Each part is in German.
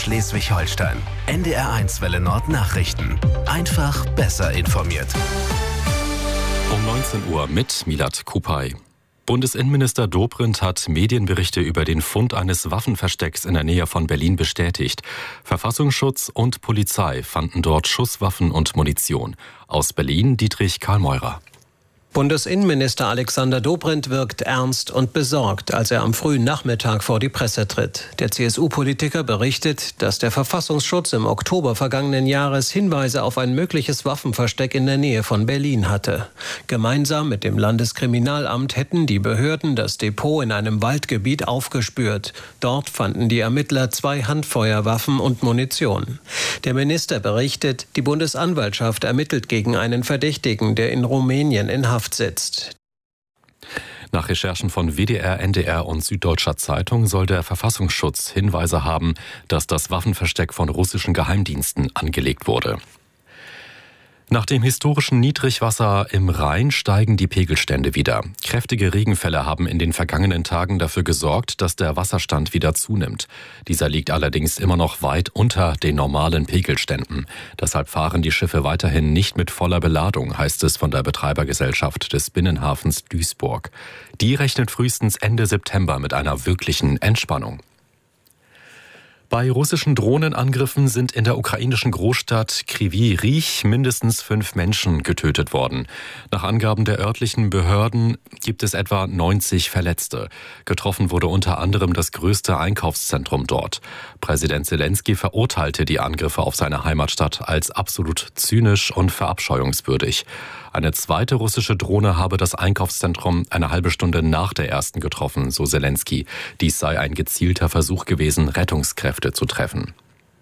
Schleswig-Holstein. NDR1 Welle Nord Nachrichten. Einfach besser informiert. Um 19 Uhr mit Milad Kupay. Bundesinnenminister Dobrindt hat Medienberichte über den Fund eines Waffenverstecks in der Nähe von Berlin bestätigt. Verfassungsschutz und Polizei fanden dort Schusswaffen und Munition. Aus Berlin Dietrich Karl-Meurer. Bundesinnenminister Alexander Dobrindt wirkt ernst und besorgt, als er am frühen Nachmittag vor die Presse tritt. Der CSU-Politiker berichtet, dass der Verfassungsschutz im Oktober vergangenen Jahres Hinweise auf ein mögliches Waffenversteck in der Nähe von Berlin hatte. Gemeinsam mit dem Landeskriminalamt hätten die Behörden das Depot in einem Waldgebiet aufgespürt. Dort fanden die Ermittler 2 Handfeuerwaffen und Munition. Der Minister berichtet, die Bundesanwaltschaft ermittelt gegen einen Verdächtigen, der in Rumänien in Haft sitzt. Nach Recherchen von WDR, NDR und Süddeutscher Zeitung soll der Verfassungsschutz Hinweise haben, dass das Waffenversteck von russischen Geheimdiensten angelegt wurde. Nach dem historischen Niedrigwasser im Rhein steigen die Pegelstände wieder. Kräftige Regenfälle haben in den vergangenen Tagen dafür gesorgt, dass der Wasserstand wieder zunimmt. Dieser liegt allerdings immer noch weit unter den normalen Pegelständen. Deshalb fahren die Schiffe weiterhin nicht mit voller Beladung, heißt es von der Betreibergesellschaft des Binnenhafens Duisburg. Die rechnet frühestens Ende September mit einer wirklichen Entspannung. Bei russischen Drohnenangriffen sind in der ukrainischen Großstadt Kryvyi Rih mindestens 5 Menschen getötet worden. Nach Angaben der örtlichen Behörden gibt es etwa 90 Verletzte. Getroffen wurde unter anderem das größte Einkaufszentrum dort. Präsident Selenskyj verurteilte die Angriffe auf seine Heimatstadt als absolut zynisch und verabscheuungswürdig. Eine zweite russische Drohne habe das Einkaufszentrum eine halbe Stunde nach der ersten getroffen, so Selenskyj. Dies sei ein gezielter Versuch gewesen, Rettungskräfte zu treffen.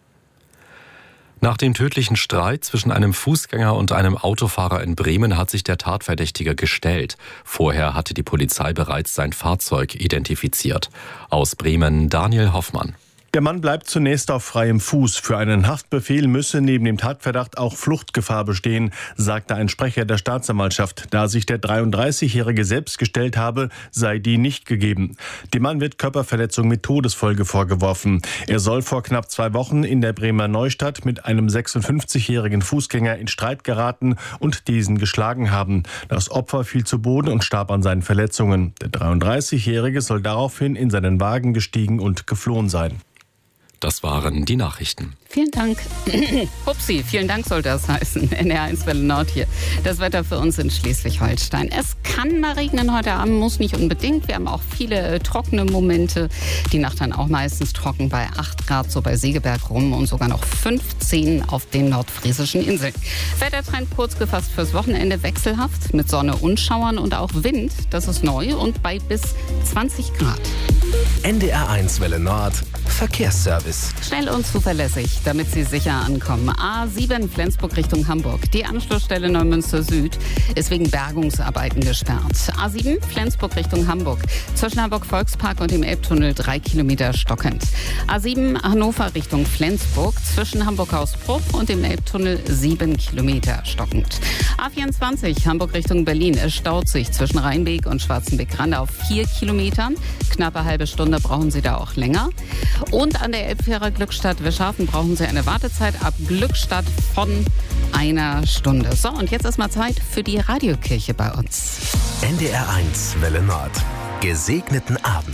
Nach dem tödlichen Streit zwischen einem Fußgänger und einem Autofahrer in Bremen hat sich der Tatverdächtige gestellt. Vorher hatte die Polizei bereits sein Fahrzeug identifiziert. Aus Bremen Daniel Hoffmann. Der Mann bleibt zunächst auf freiem Fuß. Für einen Haftbefehl müsse neben dem Tatverdacht auch Fluchtgefahr bestehen, sagte ein Sprecher der Staatsanwaltschaft. Da sich der 33-Jährige selbst gestellt habe, sei die nicht gegeben. Dem Mann wird Körperverletzung mit Todesfolge vorgeworfen. Er soll vor knapp 2 Wochen in der Bremer Neustadt mit einem 56-jährigen Fußgänger in Streit geraten und diesen geschlagen haben. Das Opfer fiel zu Boden und starb an seinen Verletzungen. Der 33-Jährige soll daraufhin in seinen Wagen gestiegen und geflohen sein. Das waren die Nachrichten. Vielen Dank. Hupsi, vielen Dank soll das heißen. NDR1 Welle Nord hier. Das Wetter für uns in Schleswig-Holstein. Es kann mal regnen heute Abend, muss nicht unbedingt. Wir haben auch viele trockene Momente. Die Nacht dann auch meistens trocken bei 8 Grad, so bei Segeberg rum und sogar noch 15 auf den nordfriesischen Inseln. Wettertrend kurz gefasst fürs Wochenende wechselhaft mit Sonne und Schauern und auch Wind. Das ist neu und bei bis 20 Grad. NDR1 Welle Nord Verkehrsservice. Schnell und zuverlässig, damit Sie sicher ankommen. A7 Flensburg Richtung Hamburg. Die Anschlussstelle Neumünster Süd ist wegen Bergungsarbeiten gesperrt. A7 Flensburg Richtung Hamburg. Zwischen Hamburg Volkspark und dem Elbtunnel 3 Kilometer stockend. A7 Hannover Richtung Flensburg. Zwischen Hamburg Hausbruch und dem Elbtunnel 7 Kilometer stockend. A24 Hamburg Richtung Berlin. Es staut sich zwischen Rheinbeek und Schwarzenbeck-Rande auf 4 Kilometern. Knappe halbe Stunde brauchen Sie da auch länger. Und an der Elbfähre Glückstadt-Wischhafen brauchen Sie eine Wartezeit ab Glückstadt von 1 Stunde. So, und jetzt ist mal Zeit für die Radiokirche bei uns. NDR1 Welle Nord. Gesegneten Abend.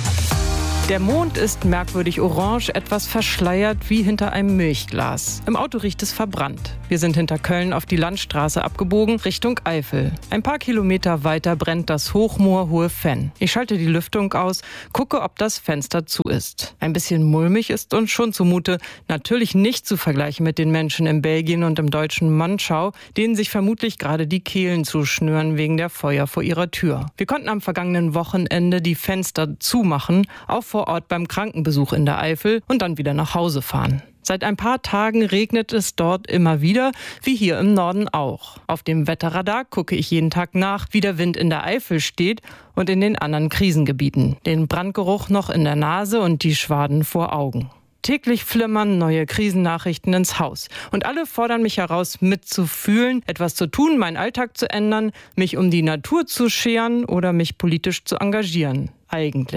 Der Mond ist merkwürdig orange, etwas verschleiert wie hinter einem Milchglas. Im Auto riecht es verbrannt. Wir sind hinter Köln auf die Landstraße abgebogen, Richtung Eifel. Ein paar Kilometer weiter brennt das Hochmoor Hohe Venn. Ich schalte die Lüftung aus, gucke, ob das Fenster zu ist. Ein bisschen mulmig ist uns schon zumute. Natürlich nicht zu vergleichen mit den Menschen in Belgien und im deutschen Manschau, denen sich vermutlich gerade die Kehlen zuschnüren wegen der Feuer vor ihrer Tür. Wir konnten am vergangenen Wochenende die Fenster zumachen, auch vor Ort beim Krankenbesuch in der Eifel und dann wieder nach Hause fahren. Seit ein paar Tagen regnet es dort immer wieder, wie hier im Norden auch. Auf dem Wetterradar gucke ich jeden Tag nach, wie der Wind in der Eifel steht und in den anderen Krisengebieten. Den Brandgeruch noch in der Nase und die Schwaden vor Augen. Täglich flimmern neue Krisennachrichten ins Haus. Und alle fordern mich heraus, mitzufühlen, etwas zu tun, meinen Alltag zu ändern, mich um die Natur zu scheren oder mich politisch zu engagieren. Eigentlich.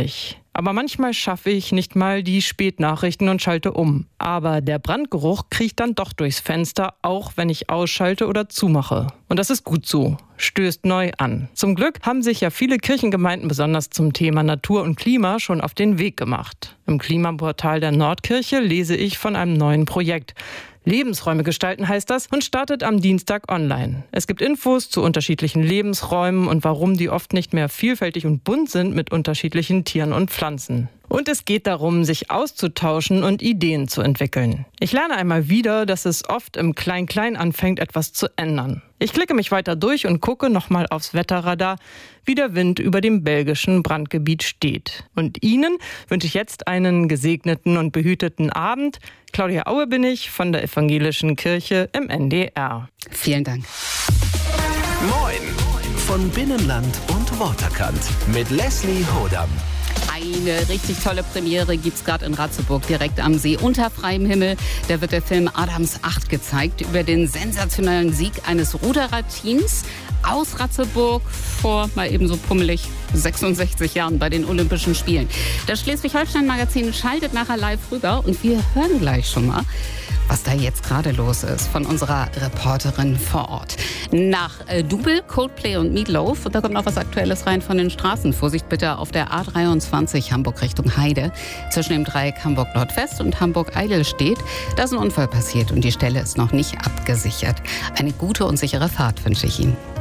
Aber manchmal schaffe ich nicht mal die Spätnachrichten und schalte um. Aber der Brandgeruch kriecht dann doch durchs Fenster, auch wenn ich ausschalte oder zumache. Und das ist gut so. Stößt neu an. Zum Glück haben sich ja viele Kirchengemeinden besonders zum Thema Natur und Klima schon auf den Weg gemacht. Im Klimaportal der Nordkirche lese ich von einem neuen Projekt. Lebensräume gestalten heißt das und startet am Dienstag online. Es gibt Infos zu unterschiedlichen Lebensräumen und warum die oft nicht mehr vielfältig und bunt sind mit unterschiedlichen Tieren und Pflanzen. Und es geht darum, sich auszutauschen und Ideen zu entwickeln. Ich lerne einmal wieder, dass es oft im Klein-Klein anfängt, etwas zu ändern. Ich klicke mich weiter durch und gucke nochmal aufs Wetterradar, wie der Wind über dem belgischen Brandgebiet steht. Und Ihnen wünsche ich jetzt einen gesegneten und behüteten Abend. Claudia Aue bin ich von der Evangelischen Kirche im NDR. Vielen Dank. Moin von Binnenland und Waterkant mit Leslie Hodam. Eine richtig tolle Premiere gibt's gerade in Ratzeburg, direkt am See, unter freiem Himmel. Da wird der Film Adams 8 gezeigt, über den sensationellen Sieg eines Rudererteams aus Ratzeburg vor mal eben so pummelig 66 Jahren bei den Olympischen Spielen. Das Schleswig-Holstein-Magazin schaltet nachher live rüber und wir hören gleich schon mal, was da jetzt gerade los ist von unserer Reporterin vor Ort. Nach Double, Coldplay und Meatloaf, und da kommt noch was Aktuelles rein von den Straßen. Vorsicht bitte auf der A23 Hamburg Richtung Heide. Zwischen dem Dreieck Hamburg Nordwest und Hamburg Eidelstedt. Da ist ein Unfall passiert und die Stelle ist noch nicht abgesichert. Eine gute und sichere Fahrt wünsche ich Ihnen.